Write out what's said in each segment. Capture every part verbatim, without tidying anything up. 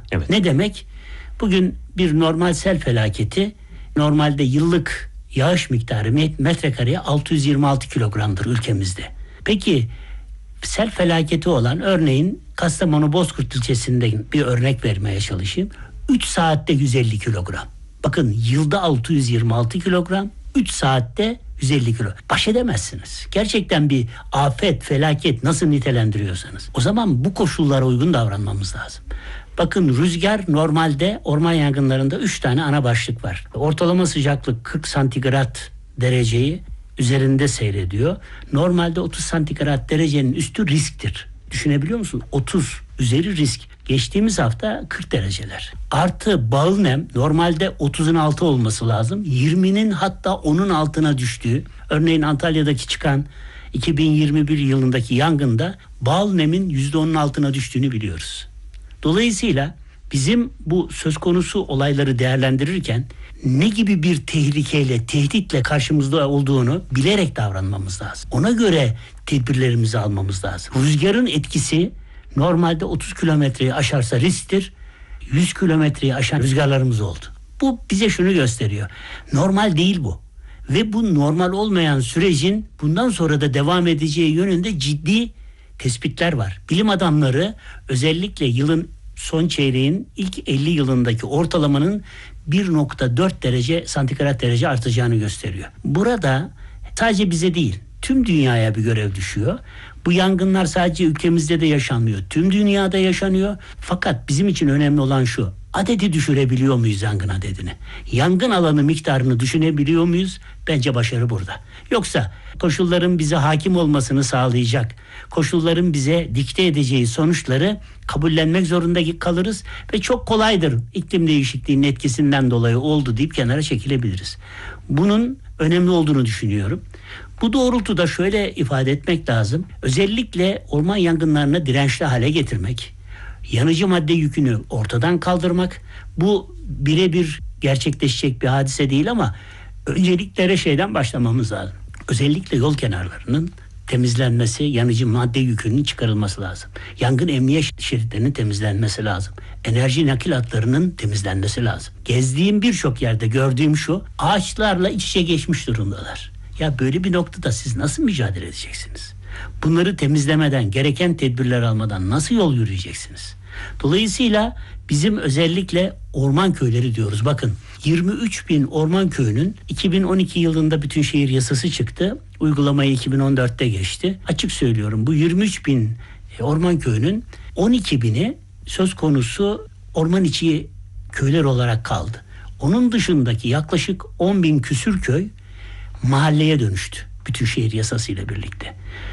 Evet. Ne demek? Bugün bir normal sel felaketi normalde yıllık yağış miktarı metrekareye altı yüz yirmi altı kilogramdır ülkemizde. Peki sel felaketi olan örneğin Kastamonu Bozkurt ilçesinde bir örnek vermeye çalışayım. üç saatte yüz elli kilogram. Bakın yılda altı yüz yirmi altı kilogram, üç saatte yüz elli kilo. Baş edemezsiniz. Gerçekten bir afet, felaket nasıl nitelendiriyorsanız. O zaman bu koşullara uygun davranmamız lazım. Bakın rüzgar normalde orman yangınlarında üç tane ana başlık var. Ortalama sıcaklık kırk santigrat dereceyi üzerinde seyrediyor. Normalde otuz santigrat derecenin üstü risktir. Düşünebiliyor musun? otuz üzeri risk. Geçtiğimiz hafta kırk dereceler. Artı bağıl nem normalde otuzun altı olması lazım. yirminin hatta onun altına düştüğü. Örneğin Antalya'daki çıkan iki bin yirmi bir yılındaki yangında bağıl nemin yüzde onun altına düştüğünü biliyoruz. Dolayısıyla bizim bu söz konusu olayları değerlendirirken ne gibi bir tehlikeyle, tehditle karşımızda olduğunu bilerek davranmamız lazım. Ona göre tedbirlerimizi almamız lazım. Rüzgarın etkisi normalde otuz kilometreyi aşarsa risktir. yüz kilometreyi aşan rüzgarlarımız oldu. Bu bize şunu gösteriyor. Normal değil bu. Ve bu normal olmayan sürecin bundan sonra da devam edeceği yönünde ciddi tespitler var. Bilim adamları özellikle yılın son çeyreğin ilk elli yılındaki ortalamanın bir nokta dört derece santigrat derece artacağını gösteriyor. Burada sadece bize değil, tüm dünyaya bir görev düşüyor. Bu yangınlar sadece ülkemizde de yaşanmıyor. Tüm dünyada yaşanıyor. Fakat bizim için önemli olan şu. Adedi düşürebiliyor muyuz yangın adedini? Yangın alanı miktarını düşünebiliyor muyuz? Bence başarı burada. Yoksa koşulların bize hakim olmasını sağlayacak, koşulların bize dikte edeceği sonuçları kabullenmek zorunda kalırız ve çok kolaydır iklim değişikliğinin etkisinden dolayı oldu deyip kenara çekilebiliriz. Bunun önemli olduğunu düşünüyorum. Bu doğrultuda şöyle ifade etmek lazım. Özellikle orman yangınlarını dirençli hale getirmek, yanıcı madde yükünü ortadan kaldırmak, bu birebir gerçekleşecek bir hadise değil ama önceliklere şeyden başlamamız lazım. Özellikle yol kenarlarının temizlenmesi, yanıcı madde yükünün çıkarılması lazım. Yangın emniyet şeritlerinin temizlenmesi lazım. Enerji nakil hatlarının temizlenmesi lazım. Gezdiğim birçok yerde gördüğüm şu, ağaçlarla iç içe geçmiş durumdalar. Ya böyle bir noktada siz nasıl mücadele edeceksiniz? Bunları temizlemeden, gereken tedbirler almadan nasıl yol yürüyeceksiniz? Dolayısıyla bizim özellikle orman köyleri diyoruz. Bakın yirmi üç bin orman köyünün iki bin on iki yılında bütün şehir yasası çıktı. Uygulamayı iki bin on dörtte geçti. Açık söylüyorum, bu yirmi üç bin orman köyünün on iki bini söz konusu orman içi köyler olarak kaldı. Onun dışındaki yaklaşık on bin küsür köy mahalleye dönüştü bütün şehir yasasıyla birlikte.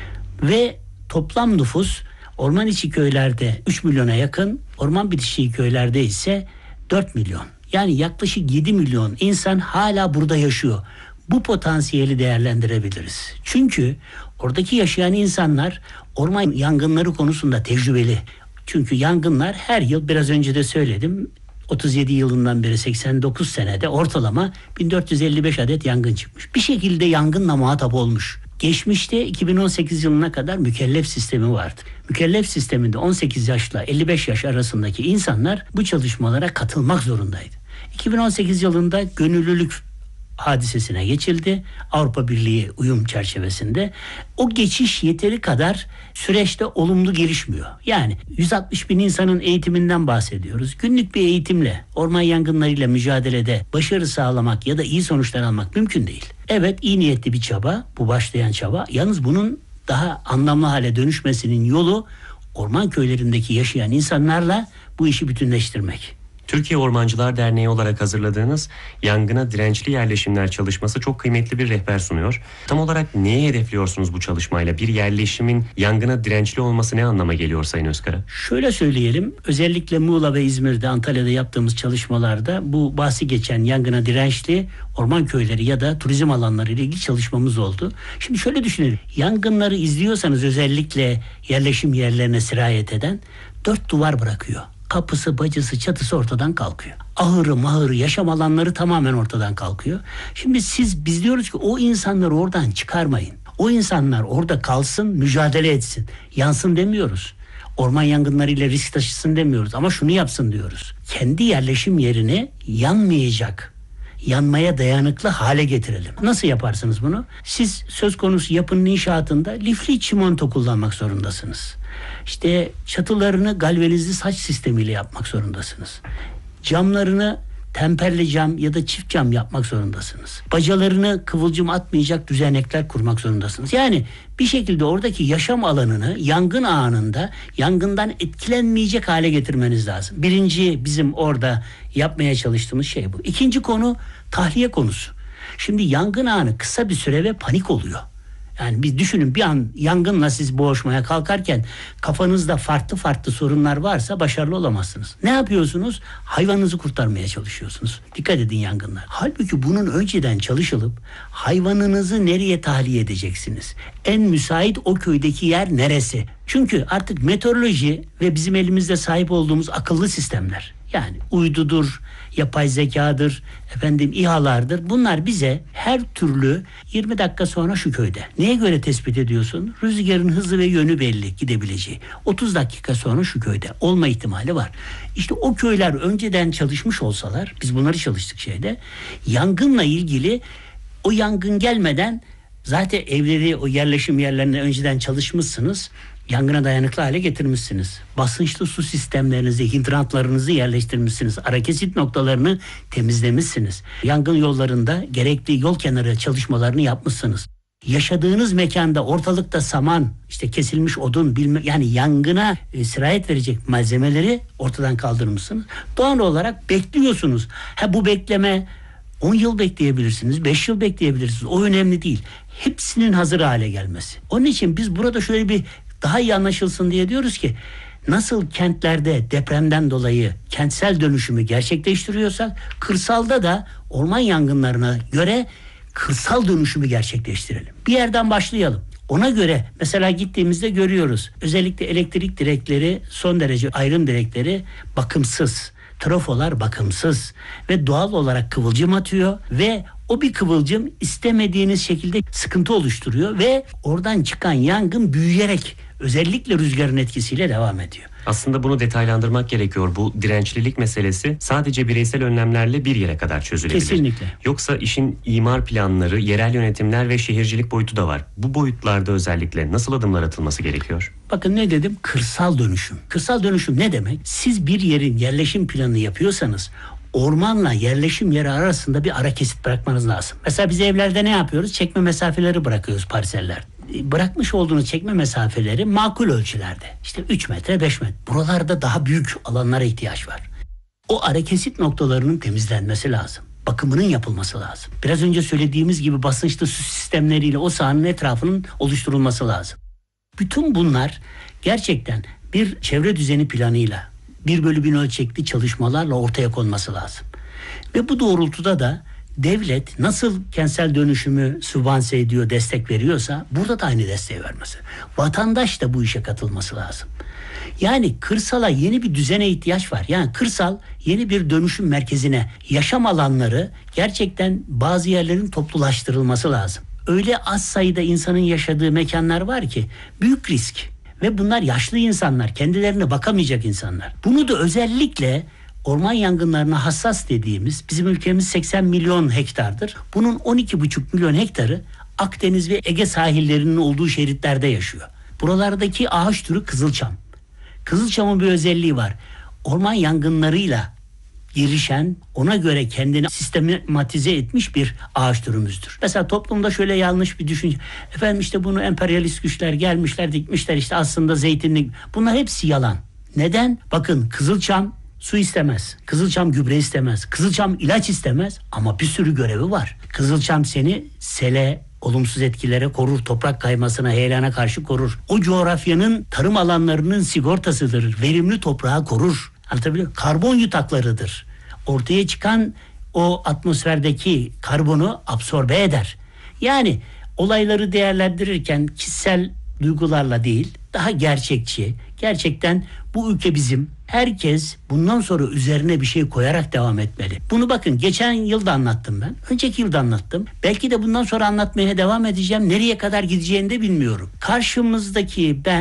Ve toplam nüfus orman içi köylerde üç milyona yakın, orman bitişiği köylerde ise dört milyon. Yani yaklaşık yedi milyon insan hala burada yaşıyor. Bu potansiyeli değerlendirebiliriz. Çünkü oradaki yaşayan insanlar orman yangınları konusunda tecrübeli. Çünkü yangınlar her yıl, biraz önce de söyledim, otuz yedi yılından beri seksen dokuz senede ortalama bin dört yüz elli beş adet yangın çıkmış. Bir şekilde yangınla muhatap olmuş. Geçmişte iki bin on sekiz yılına kadar mükellef sistemi vardı. Mükellef sisteminde on sekiz yaşla elli beş yaş arasındaki insanlar bu çalışmalara katılmak zorundaydı. iki bin on sekiz yılında gönüllülük hadisesine geçildi. Avrupa Birliği uyum çerçevesinde. O geçiş yeteri kadar süreçte olumlu gelişmiyor. Yani yüz altmış bin insanın eğitiminden bahsediyoruz. Günlük bir eğitimle orman yangınlarıyla mücadelede başarı sağlamak ya da iyi sonuçlar almak mümkün değil. Evet, iyi niyetli bir çaba, bu başlayan çaba. Yalnız bunun daha anlamlı hale dönüşmesinin yolu orman köylerindeki yaşayan insanlarla bu işi bütünleştirmek. Türkiye Ormancılar Derneği olarak hazırladığınız yangına dirençli yerleşimler çalışması çok kıymetli bir rehber sunuyor. Tam olarak neye hedefliyorsunuz bu çalışmayla? Bir yerleşimin yangına dirençli olması ne anlama geliyor Sayın Özkara? Şöyle söyleyelim, özellikle Muğla ve İzmir'de, Antalya'da yaptığımız çalışmalarda bu bahsi geçen yangına dirençli orman köyleri ya da turizm alanları ile ilgili çalışmamız oldu. Şimdi şöyle düşünelim, yangınları izliyorsanız özellikle yerleşim yerlerine sirayet eden dört duvar bırakıyor. Kapısı, bacısı, çatısı ortadan kalkıyor. Ahırı, mahırı, yaşam alanları tamamen ortadan kalkıyor. Şimdi siz, biz diyoruz ki o insanları oradan çıkarmayın. O insanlar orada kalsın, mücadele etsin. Yansın demiyoruz. orman yangınlarıyla risk taşısın demiyoruz ama şunu yapsın diyoruz. Kendi yerleşim yerini yanmayacak, yanmaya dayanıklı hale getirelim. Nasıl yaparsınız bunu? Siz söz konusu yapının inşaatında lifli çimento kullanmak zorundasınız. İşte çatılarını galvanizli saç sistemiyle yapmak zorundasınız. Camlarını temperli cam ya da çift cam yapmak zorundasınız. Bacalarını kıvılcım atmayacak düzenekler kurmak zorundasınız. Yani bir şekilde oradaki yaşam alanını yangın anında yangından etkilenmeyecek hale getirmeniz lazım. Birinci bizim orada yapmaya çalıştığımız şey bu. İkinci konu tahliye konusu. Şimdi yangın anı kısa bir süre ve panik oluyor. Yani bir düşünün, bir an yangınla siz boğuşmaya kalkarken kafanızda farklı farklı sorunlar varsa başarılı olamazsınız. Ne yapıyorsunuz? Hayvanınızı kurtarmaya çalışıyorsunuz. Dikkat edin yangınlar. Halbuki bunun önceden çalışılıp hayvanınızı nereye tahliye edeceksiniz? En müsait o köydeki yer neresi? Çünkü artık meteoroloji ve bizim elimizde sahip olduğumuz akıllı sistemler, yani uydudur, yapay zekadır, efendim İHA'lardır. Bunlar bize her türlü yirmi dakika sonra şu köyde. Neye göre tespit ediyorsun? Rüzgarın hızı ve yönü belli gidebileceği. otuz dakika sonra şu köyde olma ihtimali var. İşte o köyler önceden çalışmış olsalar, biz bunları çalıştık şeyde, yangınla ilgili o yangın gelmeden zaten evleri, o yerleşim yerlerine önceden çalışmışsınız. Yangına dayanıklı hale getirmişsiniz. Basınçlı su sistemlerinizi, hidrantlarınızı yerleştirmişsiniz. Ara kesit noktalarını temizlemişsiniz. Yangın yollarında gerekli yol kenarı çalışmalarını yapmışsınız. Yaşadığınız mekanda ortalıkta saman, işte kesilmiş odun, bilme, yani yangına e, sirayet verecek malzemeleri ortadan kaldırmışsınız. Doğal olarak bekliyorsunuz. Ha, bu bekleme on yıl bekleyebilirsiniz, beş yıl bekleyebilirsiniz. O önemli değil. Hepsinin hazır hale gelmesi. Onun için biz burada şöyle bir daha iyi anlaşılsın diye diyoruz ki, nasıl kentlerde depremden dolayı kentsel dönüşümü gerçekleştiriyorsak, kırsalda da orman yangınlarına göre kırsal dönüşümü gerçekleştirelim. Bir yerden başlayalım. Ona göre mesela gittiğimizde görüyoruz. Özellikle elektrik direkleri, son derece ayrım direkleri bakımsız. Trafolar bakımsız ve doğal olarak kıvılcım atıyor ve o bir kıvılcım istemediğiniz şekilde sıkıntı oluşturuyor ve oradan çıkan yangın büyüyerek özellikle rüzgarın etkisiyle devam ediyor. Aslında bunu detaylandırmak gerekiyor. Bu dirençlilik meselesi sadece bireysel önlemlerle bir yere kadar çözülebilir. Kesinlikle. Yoksa işin imar planları, yerel yönetimler ve şehircilik boyutu da var. Bu boyutlarda özellikle nasıl adımlar atılması gerekiyor? Bakın ne dedim? Kırsal dönüşüm. Kırsal dönüşüm ne demek? Siz bir yerin yerleşim planını yapıyorsanız ormanla yerleşim yeri arasında bir ara kesit bırakmanız lazım. Mesela biz evlerde ne yapıyoruz? Çekme mesafeleri bırakıyoruz parseller. Bırakmış olduğunuz çekme mesafeleri makul ölçülerde. İşte üç metre, beş metre. Buralarda daha büyük alanlara ihtiyaç var. O ara kesit noktalarının temizlenmesi lazım. Bakımının yapılması lazım. Biraz önce söylediğimiz gibi basınçlı su sistemleriyle o sahanın etrafının oluşturulması lazım. Bütün bunlar gerçekten bir çevre düzeni planıyla, bir bölü bin ölçekli çalışmalarla ortaya konması lazım. Ve bu doğrultuda da devlet nasıl kentsel dönüşümü sübvanse ediyor, destek veriyorsa burada da aynı desteği vermesi. Vatandaş da bu işe katılması lazım. Yani kırsala yeni bir düzene ihtiyaç var. Yani kırsal yeni bir dönüşüm merkezine, yaşam alanları gerçekten bazı yerlerin toplulaştırılması lazım. Öyle az sayıda insanın yaşadığı mekanlar var ki büyük risk. Ve bunlar yaşlı insanlar, kendilerine bakamayacak insanlar. Bunu da özellikle orman yangınlarına hassas dediğimiz, bizim ülkemiz seksen milyon hektardır. Bunun on iki buçuk milyon hektarı Akdeniz ve Ege sahillerinin olduğu şeritlerde yaşıyor. Buralardaki ağaç türü kızılçam. Kızılçamın bir özelliği var. Orman yangınlarıyla gelişen, ona göre kendini sistematize etmiş bir ağaç türümüzdür. Mesela toplumda şöyle yanlış bir düşünce. Efendim işte bunu emperyalist güçler gelmişler, dikmişler, işte aslında zeytinlik. Bunlar hepsi yalan. Neden? Bakın, kızılçam su istemez. Kızılçam gübre istemez. Kızılçam ilaç istemez ama bir sürü görevi var. Kızılçam seni sele, olumsuz etkilere korur, toprak kaymasına, heyelana karşı korur. O coğrafyanın tarım alanlarının sigortasıdır. Verimli toprağı korur. Anlatabiliyor muyum? Karbon yutaklarıdır. Ortaya çıkan o atmosferdeki karbonu absorbe eder. Yani olayları değerlendirirken kişisel duygularla değil, daha gerçekçi, gerçekten bu ülke bizim, herkes bundan sonra üzerine bir şey koyarak devam etmeli. Bunu bakın geçen yılda anlattım ben, önceki yılda anlattım. Belki de bundan sonra anlatmaya devam edeceğim. Nereye kadar gideceğini de bilmiyorum. Karşımızdaki ben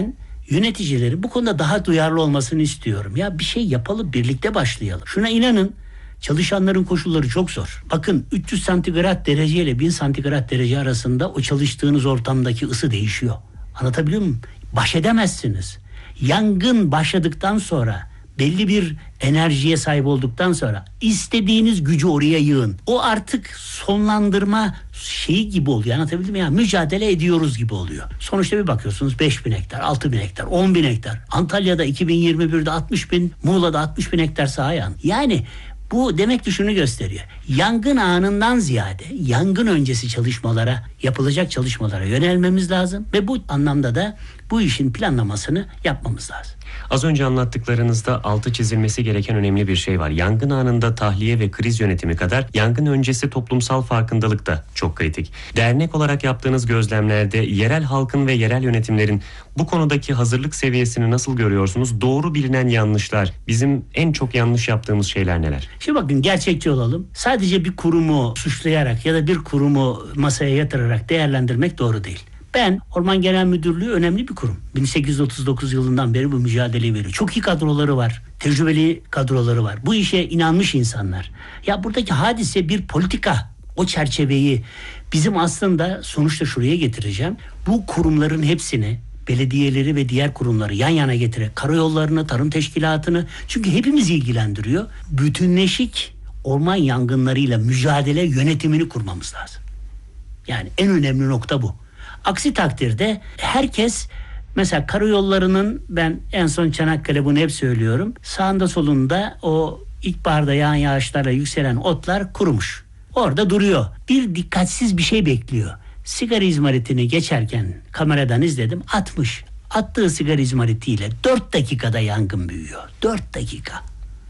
yöneticilerin bu konuda daha duyarlı olmasını istiyorum. Ya bir şey yapalım, birlikte başlayalım. Şuna inanın, çalışanların koşulları çok zor. Bakın üç yüz santigrat derece ile bin santigrat derece arasında o çalıştığınız ortamdaki ısı değişiyor. Anlatabiliyor muyum? Baş edemezsiniz. Yangın başladıktan sonra, belli bir enerjiye sahip olduktan sonra istediğiniz gücü oraya yığın. O artık sonlandırma şeyi gibi oluyor. Anlatabildim mi? Ya, mücadele ediyoruz gibi oluyor. Sonuçta bir bakıyorsunuz beş bin hektar, altı bin hektar, on bin hektar. Antalya'da iki bin yirmi birde altmış bin, Muğla'da altmış bin hektar saha yandı. Yani bu demek ki şunu gösteriyor. Yangın anından ziyade yangın öncesi çalışmalara, yapılacak çalışmalara yönelmemiz lazım ve bu anlamda da bu işin planlamasını yapmamız lazım. Az önce anlattıklarınızda altı çizilmesi gereken önemli bir şey var. Yangın anında tahliye ve kriz yönetimi kadar yangın öncesi toplumsal farkındalık da çok kritik. Dernek olarak yaptığınız gözlemlerde yerel halkın ve yerel yönetimlerin bu konudaki hazırlık seviyesini nasıl görüyorsunuz? Doğru bilinen yanlışlar, bizim en çok yanlış yaptığımız şeyler neler? Şimdi bakın, gerçekçi olalım. Sadece bir kurumu suçlayarak ya da bir kurumu masaya yatırarak değerlendirmek doğru değil. Ben, Orman Genel Müdürlüğü önemli bir kurum. bin sekiz yüz otuz dokuz yılından beri bu mücadeleyi veriyor. Çok iyi kadroları var. Tecrübeli kadroları var. Bu işe inanmış insanlar. Ya buradaki hadise bir politika. O çerçeveyi bizim aslında sonuçta şuraya getireceğim. Bu kurumların hepsini, belediyeleri ve diğer kurumları yan yana getirerek, karayollarını, tarım teşkilatını, çünkü hepimizi ilgilendiriyor. Bütünleşik orman yangınlarıyla mücadele yönetimini kurmamız lazım. Yani en önemli nokta bu. Aksi takdirde herkes, mesela karayollarının, ben en son Çanakkale bunu hep söylüyorum, sağında solunda o ilkbaharda yağan yağışlarla yükselen otlar kurumuş. Orada duruyor. Bir dikkatsiz bir şey bekliyor. Sigara izmaritini geçerken kameradan izledim, atmış. Attığı sigara izmaritiyle dört dakikada yangın büyüyor. dört dakika.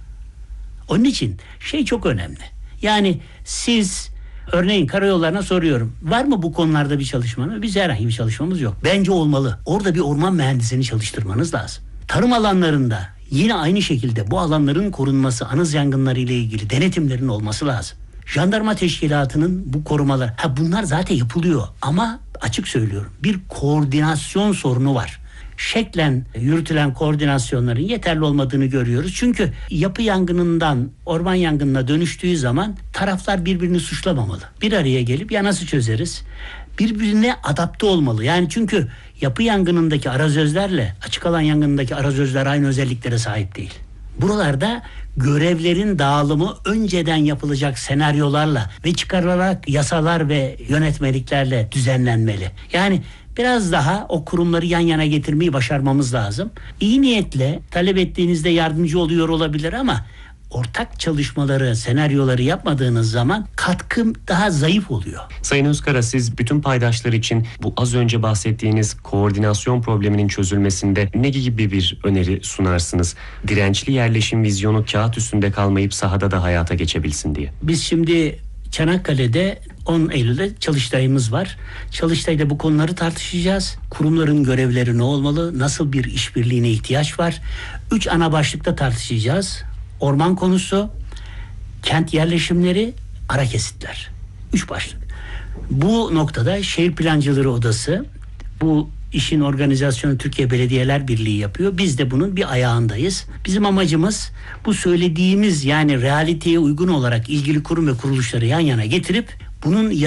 Onun için şey çok önemli. Yani siz örneğin karayollarına soruyorum, var mı bu konularda bir çalışma? Biz herhangi bir çalışmamız yok. Bence olmalı. Orada bir orman mühendisini çalıştırmanız lazım. Tarım alanlarında yine aynı şekilde bu alanların korunması, anız yangınları ile ilgili denetimlerin olması lazım. Jandarma teşkilatının bu korumalar, ha bunlar zaten yapılıyor ama açık söylüyorum, bir koordinasyon sorunu var. Şeklen yürütülen koordinasyonların yeterli olmadığını görüyoruz. Çünkü yapı yangınından orman yangınına dönüştüğü zaman taraflar birbirini suçlamamalı. Bir araya gelip ya nasıl çözeriz? Birbirine adapte olmalı. Yani çünkü yapı yangınındaki arazözlerle açık alan yangınındaki arazözler aynı özelliklere sahip değil. Buralarda görevlerin dağılımı önceden yapılacak senaryolarla ve çıkarılarak yasalar ve yönetmeliklerle düzenlenmeli. Yani biraz daha o kurumları yan yana getirmeyi başarmamız lazım. İyi niyetle talep ettiğinizde yardımcı oluyor olabilir ama ortak çalışmaları, senaryoları yapmadığınız zaman katkım daha zayıf oluyor. Sayın Özkara, siz bütün paydaşlar için bu az önce bahsettiğiniz koordinasyon probleminin çözülmesinde ne gibi bir öneri sunarsınız? Dirençli yerleşim vizyonu kağıt üstünde kalmayıp sahada da hayata geçebilsin diye. Biz şimdi Çanakkale'de on Eylül'de Çalıştay'ımız var. Çalıştay'da bu konuları tartışacağız. Kurumların görevleri ne olmalı? Nasıl bir işbirliğine ihtiyaç var? Üç ana başlıkta tartışacağız. Orman konusu, kent yerleşimleri, ara kesitler. Üç başlık. Bu noktada Şehir Plancıları Odası bu işin organizasyonu Türkiye Belediyeler Birliği yapıyor. Biz de bunun bir ayağındayız. Bizim amacımız bu söylediğimiz, yani realiteye uygun olarak ilgili kurum ve kuruluşları yan yana getirip bunun